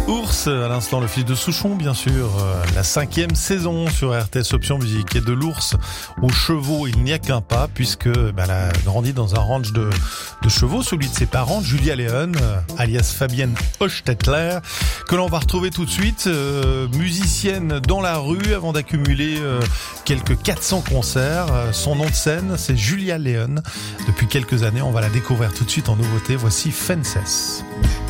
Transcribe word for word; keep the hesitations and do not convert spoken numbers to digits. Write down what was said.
Ours, à l'instant le fils de Souchon, bien sûr, la cinquième saison sur R T S Option Musique. Et de l'ours aux chevaux, il n'y a qu'un pas, puisque bah, elle a grandi dans un ranch de, de chevaux, celui de ses parents, Julia Leon, alias Fabienne Hochstetler, que l'on va retrouver tout de suite, euh, musicienne dans la rue avant d'accumuler euh, quelques quatre cents concerts. Son nom de scène, c'est Julia Leon. Depuis quelques années, on va la découvrir tout de suite en nouveauté. Voici Fences.